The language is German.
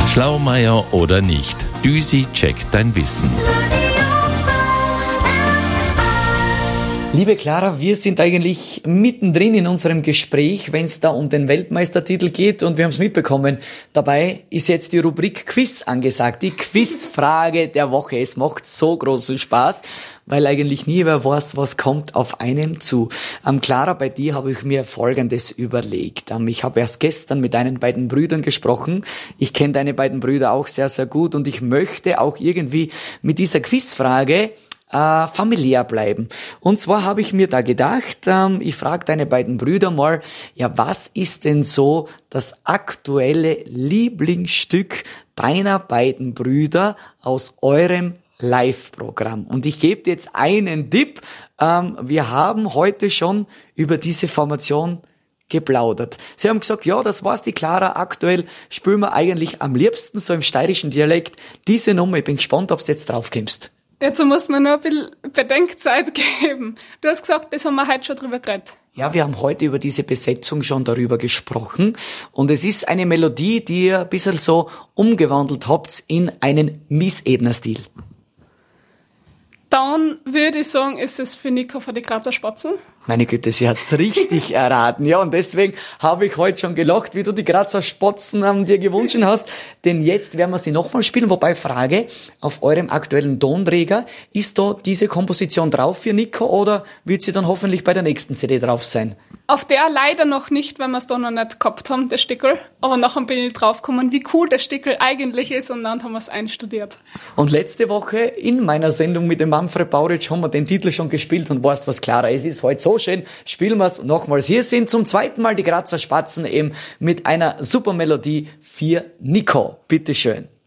Schlaumeier oder nicht, Düsi checkt dein Wissen. Liebe Clara, wir sind eigentlich mittendrin in unserem Gespräch, wenn es da um den Weltmeistertitel geht, und wir haben es mitbekommen. Dabei ist jetzt die Rubrik Quiz angesagt, die Quizfrage der Woche. Es macht so großen Spaß, weil eigentlich nie wer weiß, was kommt auf einen zu. Clara, bei dir habe ich mir Folgendes überlegt. Ich habe erst gestern mit deinen beiden Brüdern gesprochen. Ich kenne deine beiden Brüder auch sehr, sehr gut, und ich möchte auch irgendwie mit dieser Quizfrage familiär bleiben. Und zwar habe ich mir da gedacht, ich frage deine beiden Brüder mal, ja, was ist denn so das aktuelle Lieblingsstück deiner beiden Brüder aus eurem Live-Programm? Und ich gebe dir jetzt einen Tipp. Wir haben heute schon über diese Formation geplaudert. Sie haben gesagt, ja, das war's, die Clara, aktuell spielen wir eigentlich am liebsten so im steirischen Dialekt diese Nummer. Ich bin gespannt, ob du jetzt drauf kommst. Jetzt muss man nur ein bisschen Bedenkzeit geben. Du hast gesagt, das haben wir heute schon drüber geredet. Ja, wir haben heute über diese Besetzung schon darüber gesprochen. Und es ist eine Melodie, die ihr ein bisschen so umgewandelt habt in einen Miss-Ebner-Stil. Dann würde ich sagen, ist es für Nico von die Grazer Spatzen. Meine Güte, sie hat's richtig erraten. Ja, und deswegen habe ich heute schon gelacht, wie du die Grazer Spatzen dir gewünscht hast. Denn jetzt werden wir sie nochmal spielen. Wobei, Frage, auf eurem aktuellen Tonträger, ist da diese Komposition drauf für Nico, oder wird sie dann hoffentlich bei der nächsten CD drauf sein? Auf der leider noch nicht, weil wir es da noch nicht gehabt haben, das Stickel. Aber nachher bin ich draufgekommen, wie cool das Stickel eigentlich ist, und dann haben wir es einstudiert. Und letzte Woche in meiner Sendung mit dem Manfred Bauritsch haben wir den Titel schon gespielt, und weißt, was Clara, es ist heute so schön, spielen wir es nochmals. Hier sind zum zweiten Mal die Grazer Spatzen eben mit einer super Melodie für Nico. Bitteschön.